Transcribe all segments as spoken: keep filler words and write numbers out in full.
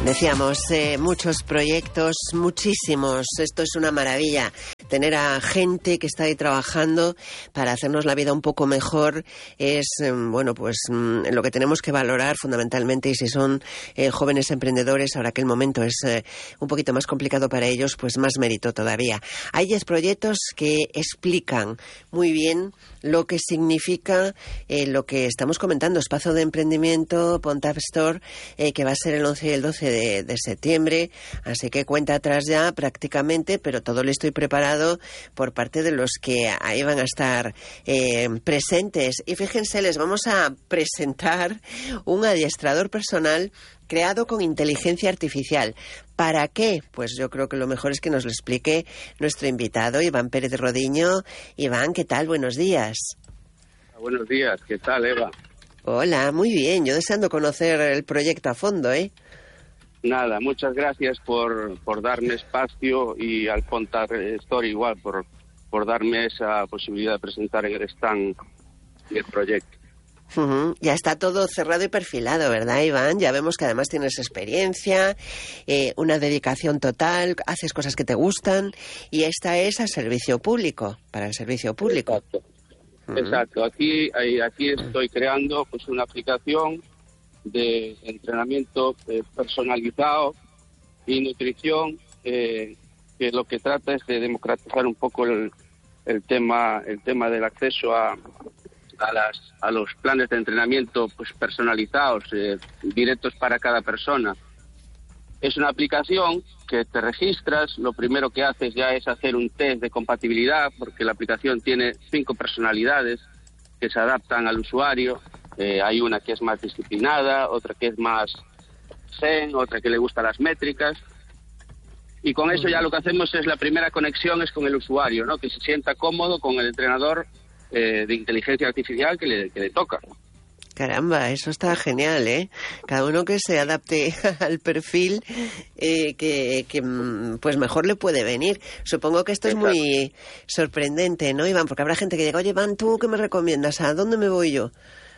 Decíamos, eh, muchos proyectos, muchísimos. Esto es una maravilla. Tener a gente que está ahí trabajando para hacernos la vida un poco mejor es, eh, bueno, pues mm, lo que tenemos que valorar fundamentalmente. Y si son eh, jóvenes emprendedores, ahora que el momento es eh, un poquito más complicado para ellos, pues más mérito todavía. Hay diez proyectos que explican muy bien lo que significa eh, lo que estamos comentando, Espacio de Emprendimiento, Pontap Store, eh, que va a ser el once y el doce de, de septiembre, así que cuenta atrás ya prácticamente, pero todo listo y preparado por parte de los que ahí van a estar eh, presentes. Y fíjense, les vamos a presentar un adiestrador personal creado con inteligencia artificial. ¿Para qué? Pues yo creo que lo mejor es que nos lo explique nuestro invitado, Iván Pérez Rodiño. Iván, ¿qué tal? Buenos días. Buenos días, ¿qué tal, Eva? Hola, muy bien. Yo deseando conocer el proyecto a fondo, ¿eh? Nada, muchas gracias por, por darme espacio y al Pontap Store igual, por, por darme esa posibilidad de presentar en el stand el proyecto. Uh-huh. Ya está todo cerrado y perfilado, ¿verdad, Iván? Ya vemos que además tienes experiencia, eh, una dedicación total, haces cosas que te gustan y esta es al servicio público, para el servicio público. Exacto, uh-huh. Exacto. Aquí, aquí estoy creando pues una aplicación de entrenamiento eh, personalizado y nutrición eh, que lo que trata es de democratizar un poco el, el tema el tema del acceso a a las a los planes de entrenamiento pues personalizados, eh, directos para cada persona. Es una aplicación que te registras, lo primero que haces ya es hacer un test de compatibilidad, porque la aplicación tiene cinco personalidades que se adaptan al usuario. Eh, hay una que es más disciplinada, otra que es más zen, otra que le gustan las métricas. Y con eso ya lo que hacemos es la primera conexión es con el usuario, ¿no? Que se sienta cómodo con el entrenador Eh, de inteligencia artificial que le, que le toca. Caramba, eso está genial, ¿eh? Cada uno que se adapte al perfil eh, que, que pues mejor le puede venir. Supongo que esto es Exacto. muy sorprendente, ¿no, Iván? Porque habrá gente que diga, oye, Iván, ¿tú qué me recomiendas? ¿A dónde me voy yo?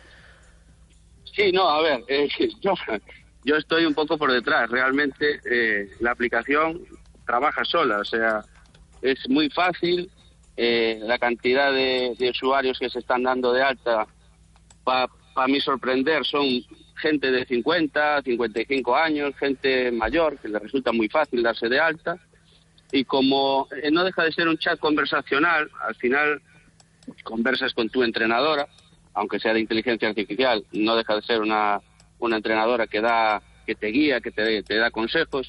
Sí, no, a ver, eh, yo, yo estoy un poco por detrás. Realmente eh, la aplicación trabaja sola, o sea, es muy fácil. Eh, la cantidad de, de usuarios que se están dando de alta, para pa mí sorprender, son gente de cincuenta, cincuenta y cinco años, gente mayor, que le resulta muy fácil darse de alta. Y como eh, no deja de ser un chat conversacional, al final conversas con tu entrenadora, aunque sea de inteligencia artificial, no deja de ser una, una entrenadora que da que te guía, que te, te da consejos.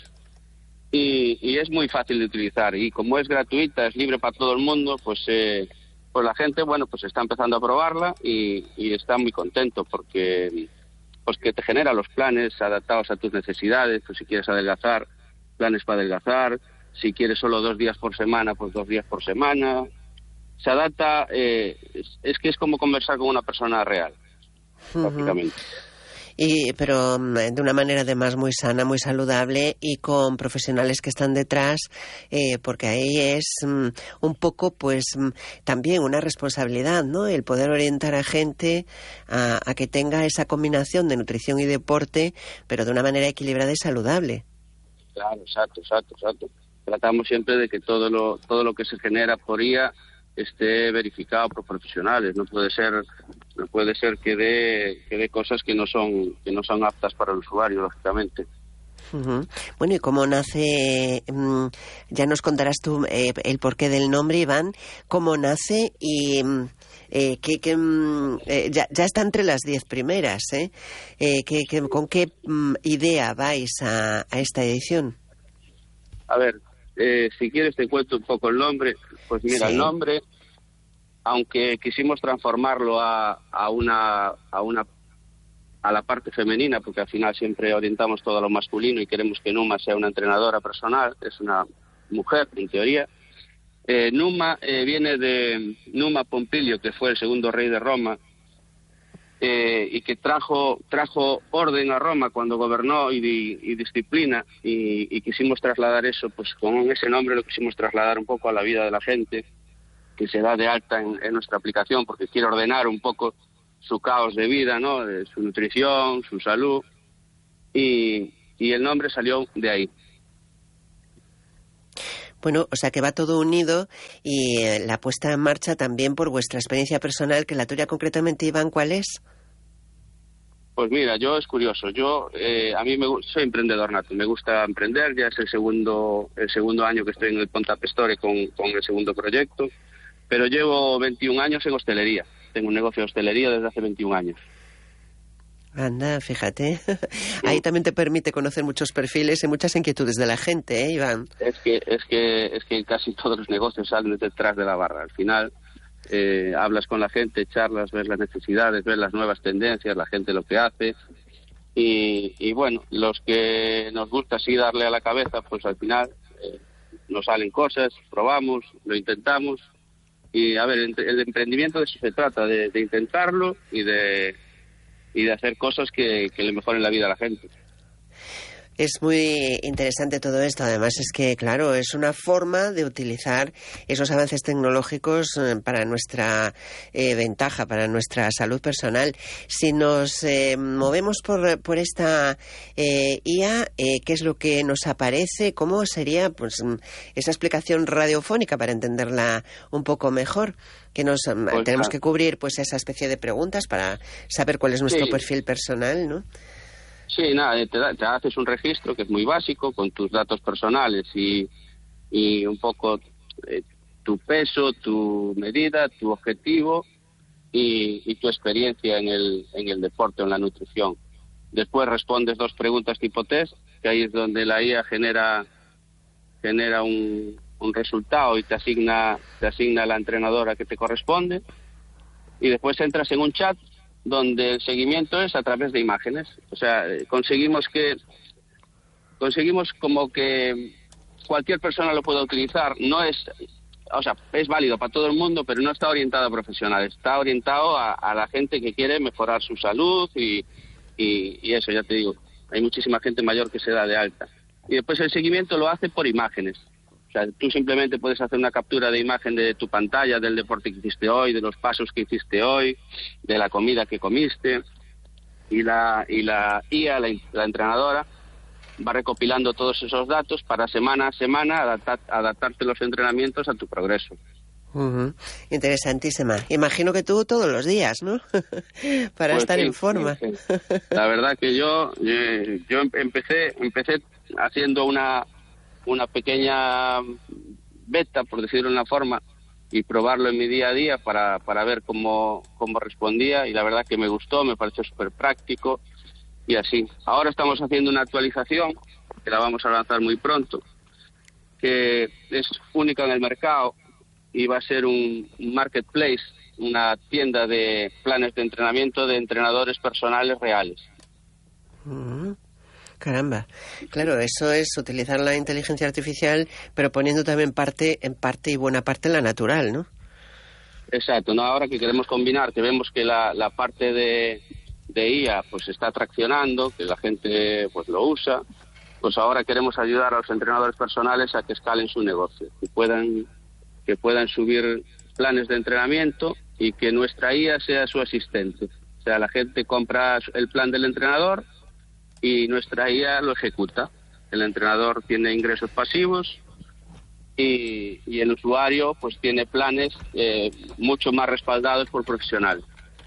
Y, y es muy fácil de utilizar, y como es gratuita, es libre para todo el mundo, pues eh, pues la gente, bueno, pues está empezando a probarla y, y está muy contento porque pues que te genera los planes adaptados a tus necesidades. Pues si quieres adelgazar, planes para adelgazar; si quieres solo dos días por semana, pues dos días por semana. Se adapta, eh, es, es que es como conversar con una persona real, uh-huh. prácticamente. Y, pero de una manera además muy sana, muy saludable y con profesionales que están detrás, eh, porque ahí es um, un poco pues um, también una responsabilidad, ¿no? El poder orientar a gente a, a que tenga esa combinación de nutrición y deporte, pero de una manera equilibrada y saludable. Claro, exacto, exacto, exacto. Tratamos siempre de que todo lo todo lo que se genera por I A esté verificado por profesionales. No puede ser no puede ser que dé que dé cosas que no son que no son aptas para el usuario, lógicamente. Uh-huh. Bueno, ¿y cómo nace? Um, ya nos contarás tú eh, el porqué del nombre, Iván. ¿Cómo nace? Y eh, que, que um, eh, ya, ya está entre las diez primeras, ¿eh? eh que, que, ¿Con qué um, idea vais a, a esta edición? A ver, eh, si quieres te cuento un poco el nombre. Pues mira, sí. El nombre, aunque quisimos transformarlo a, a una a una a la parte femenina, porque al final siempre orientamos todo a lo masculino y queremos que Numa sea una entrenadora personal, es una mujer en teoría. Eh, Numa eh, viene de Numa Pompilio, que fue el segundo rey de Roma, eh, y que trajo trajo orden a Roma cuando gobernó y, y disciplina, y, y quisimos trasladar eso, pues con ese nombre lo quisimos trasladar un poco a la vida de la gente que se da de alta en, en nuestra aplicación, porque quiere ordenar un poco su caos de vida, ¿no? De su nutrición, su salud, y, y el nombre salió de ahí. Bueno, o sea que va todo unido y eh, la puesta en marcha también por vuestra experiencia personal, que la tuya concretamente, Iván, ¿cuál es? Pues mira, yo es curioso, yo eh, a mí me soy emprendedor nato, me gusta emprender, ya es el segundo el segundo año que estoy en el Ponta Pestore con, con el segundo proyecto, pero llevo veintiún años en hostelería, tengo un negocio de hostelería desde hace veintiún años. Anda, fíjate. Ahí también te permite conocer muchos perfiles y muchas inquietudes de la gente, ¿eh, Iván? Es que es que es que casi todos los negocios salen detrás de la barra. Al final eh, hablas con la gente, charlas, ves las necesidades, ves las nuevas tendencias, la gente lo que hace y, y bueno, los que nos gusta así darle a la cabeza, pues al final eh, nos salen cosas, probamos, lo intentamos y a ver, el, el emprendimiento de eso se trata, de, de intentarlo y de y de hacer cosas que, que le mejoren la vida a la gente. Es muy interesante todo esto. Además es que, claro, es una forma de utilizar esos avances tecnológicos para nuestra eh, ventaja, para nuestra salud personal. Si nos eh, movemos por, por esta eh, I A, eh, ¿qué es lo que nos aparece? ¿Cómo sería pues esa explicación radiofónica para entenderla un poco mejor? Que nos pues, tenemos que cubrir pues esa especie de preguntas para saber cuál es nuestro sí. perfil personal, ¿no? Sí, nada, te, da, te haces un registro que es muy básico con tus datos personales y, y un poco eh, tu peso, tu medida, tu objetivo y, y tu experiencia en el, en el deporte o en la nutrición. Después respondes dos preguntas tipo test, que ahí es donde la I A genera genera un, un resultado y te asigna te asigna la entrenadora que te corresponde y después entras en un chat donde el seguimiento es a través de imágenes. O sea, conseguimos que conseguimos como que cualquier persona lo pueda utilizar. No es, o sea, es válido para todo el mundo, pero no está orientado a profesionales. Está orientado a, a la gente que quiere mejorar su salud y, y, y eso, ya te digo, hay muchísima gente mayor que se da de alta. Y después el seguimiento lo hace por imágenes. O sea, tú simplemente puedes hacer una captura de imagen de tu pantalla, del deporte que hiciste hoy, de los pasos que hiciste hoy, de la comida que comiste, y la y la I A, la, la entrenadora, va recopilando todos esos datos para semana a semana adaptar, adaptarte los entrenamientos a tu progreso. Uh-huh. Interesantísima. Imagino que tú todos los días, ¿no? Para pues estar sí, en forma. Sí, sí. La verdad que yo yo, yo empecé empecé haciendo una una pequeña beta, por decirlo de una forma, y probarlo en mi día a día para, para ver cómo, cómo respondía, y la verdad que me gustó, me pareció súper práctico, y así. Ahora estamos haciendo una actualización, que la vamos a lanzar muy pronto, que es única en el mercado, y va a ser un, un marketplace, una tienda de planes de entrenamiento de entrenadores personales reales. Uh-huh. Caramba, claro, eso es utilizar la inteligencia artificial, pero poniendo también parte, en parte y buena parte la natural, ¿no? Exacto, no, ahora que queremos combinar, que vemos que la, la parte de, de I A pues está traccionando, que la gente pues lo usa, pues ahora queremos ayudar a los entrenadores personales a que escalen su negocio, que puedan, que puedan subir planes de entrenamiento y que nuestra I A sea su asistente. O sea, la gente compra el plan del entrenador y nuestra I A lo ejecuta. El entrenador tiene ingresos pasivos y, y el usuario pues tiene planes eh, mucho más respaldados por profesionales.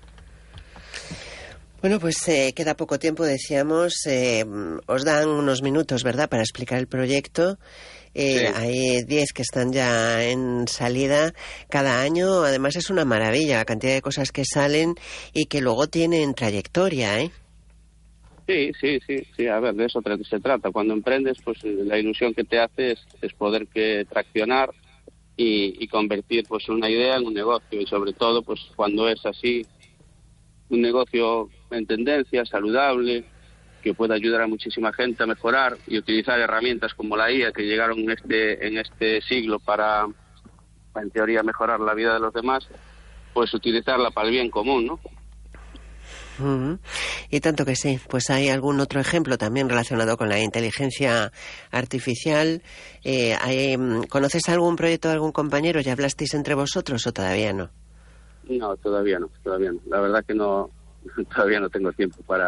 Bueno, pues eh, queda poco tiempo, decíamos. Eh, os dan unos minutos, ¿verdad?, para explicar el proyecto. Eh, sí. Hay diez que están ya en salida cada año. Además es una maravilla la cantidad de cosas que salen y que luego tienen trayectoria, ¿eh? Sí, sí, sí, sí, a ver, de eso se trata. Cuando emprendes, pues la ilusión que te hace es, es poder que traccionar y, y convertir pues una idea en un negocio, y sobre todo pues cuando es así, un negocio en tendencia, saludable, que pueda ayudar a muchísima gente a mejorar y utilizar herramientas como la I A que llegaron en este, en este siglo para, en teoría, mejorar la vida de los demás, pues utilizarla para el bien común, ¿no? Uh-huh. Y tanto que sí. Pues hay algún otro ejemplo también relacionado con la inteligencia artificial. Eh, hay, ¿Conoces algún proyecto de algún compañero? ¿Ya hablasteis entre vosotros o todavía no? No, todavía no, todavía no. La verdad que no, todavía no tengo tiempo para,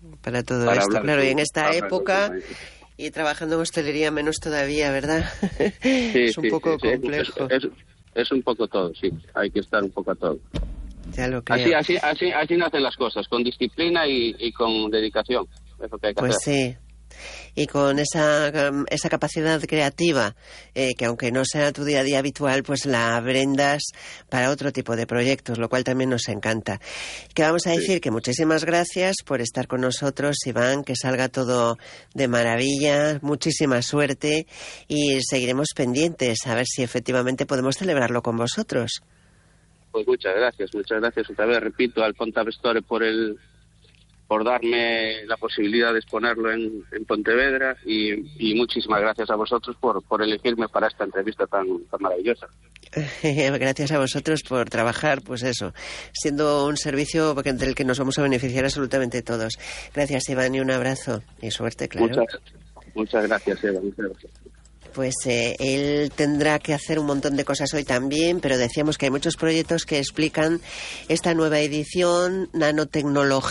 para todo para esto, claro, con, y en esta época y trabajando en hostelería menos todavía, ¿verdad? Sí, es un sí, poco sí, complejo. Es, es, es un poco todo, sí, hay que estar un poco a todo. Ya lo creo. Así, así, así, así nacen las cosas, con disciplina y, y con dedicación, es lo que hay que pues hacer. Sí. Y con esa, esa capacidad creativa, eh, que aunque no sea tu día a día habitual, pues la brindas para otro tipo de proyectos, lo cual también nos encanta. Que vamos a decir sí. que muchísimas gracias por estar con nosotros, Iván, que salga todo de maravilla, muchísima suerte y seguiremos pendientes a ver si efectivamente podemos celebrarlo con vosotros. Pues muchas gracias, muchas gracias otra vez, repito, al Pontavestore por el... por darme la posibilidad de exponerlo en, en Pontevedra y, y muchísimas gracias a vosotros por, por elegirme para esta entrevista tan, tan maravillosa. Gracias a vosotros por trabajar, pues eso, siendo un servicio del que nos vamos a beneficiar absolutamente todos. Gracias, Iván, y un abrazo y suerte, claro. Muchas, muchas gracias, Eva, muchas gracias. Pues eh, él tendrá que hacer un montón de cosas hoy también, pero decíamos que hay muchos proyectos que explican esta nueva edición, nanotecnología.